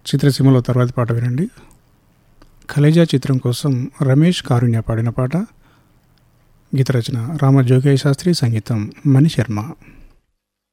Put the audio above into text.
చిత్రసీమలో తర్వాతి పాట వినండి. కలేజా చిత్రం కోసం రమేష్ కారుణ్య పాడిన పాట. గీత రచన రామజోగయ్య శాస్త్రి, సంగీతం మణి శర్మ.